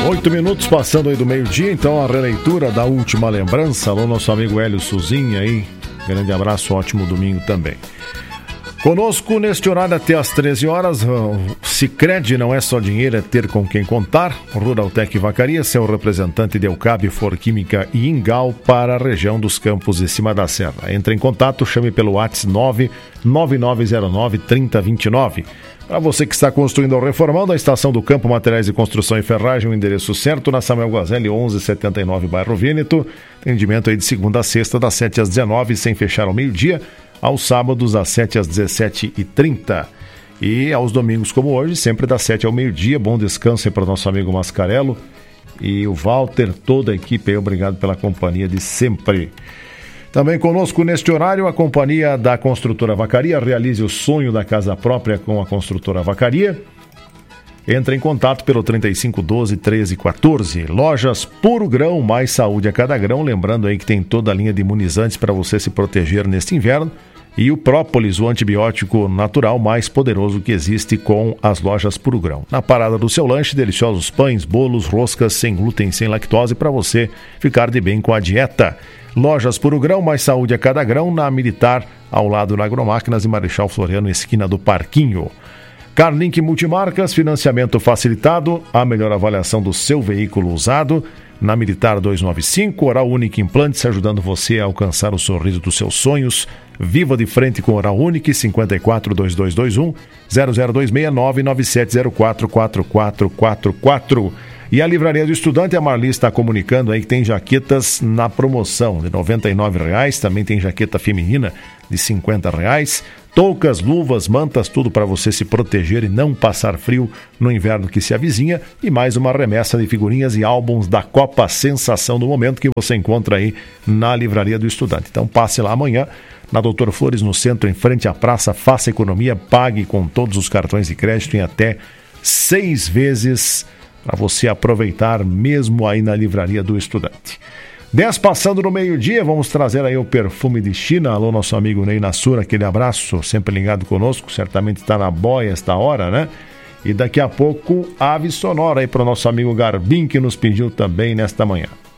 8 minutos passando aí do meio-dia, então a releitura da última lembrança. Alô, nosso amigo Hélio Suzinha aí. Grande abraço, ótimo domingo também. Conosco neste horário até às 13 horas, o Sicredi não é só dinheiro, é ter com quem contar. Ruraltec Vacaria, seu representante de Eucabe, Forquímica e Ingal para a região dos Campos e Cima da Serra. Entre em contato, chame pelo WhatsApp 99909-3029. Para você que está construindo ou reformando a Estação do Campo, Materiais de Construção e Ferragem, o endereço certo na Samuel Guazelli, 1179, bairro Vêneto. Atendimento aí de segunda a sexta, das 7 às 19, sem fechar ao meio-dia. Aos sábados, das 7 às 17h30. E aos domingos, como hoje, sempre das 7 ao meio-dia. Bom descanso aí para o nosso amigo Mascarello e o Walter, toda a equipe aí. Obrigado pela companhia de sempre. Também conosco neste horário, a companhia da Construtora Vacaria. Realize o sonho da casa própria com a Construtora Vacaria. Entre em contato pelo 3512-1314. Lojas Puro Grão, mais saúde a cada grão. Lembrando aí que tem toda a linha de imunizantes para você se proteger neste inverno. E o Própolis, o antibiótico natural mais poderoso que existe, com as Lojas Puro Grão. Na parada do seu lanche, deliciosos pães, bolos, roscas sem glúten, sem lactose, para você ficar de bem com a dieta. Lojas Puro Grão, mais saúde a cada grão, na Militar, ao lado da Agromáquinas e Marechal Floriano, esquina do Parquinho. Carlink Multimarcas, financiamento facilitado, a melhor avaliação do seu veículo usado, na Militar 295, Oral Unique Implantes, ajudando você a alcançar o sorriso dos seus sonhos. Viva de frente com Oral Unique, 54-2221-0026-9704-4444. E a Livraria do Estudante, a Marli está comunicando aí que tem jaquetas na promoção de R$ 99,00, também tem jaqueta feminina de R$ 50,00. Toucas, luvas, mantas, tudo para você se proteger e não passar frio no inverno que se avizinha. E mais uma remessa de figurinhas e álbuns da Copa Sensação do Momento, que você encontra aí na Livraria do Estudante. Então passe lá amanhã, na Doutor Flores, no centro, em frente à praça. Faça economia, pague com todos os cartões de crédito em até 6 vezes para você aproveitar mesmo aí na Livraria do Estudante. 10 passando no meio-dia, vamos trazer aí o perfume de China. Alô, nosso amigo Ney Nassura, aquele abraço, sempre ligado conosco, certamente está na boia esta hora, né? E daqui a pouco, ave sonora aí para o nosso amigo Garbim, que nos pediu também nesta manhã.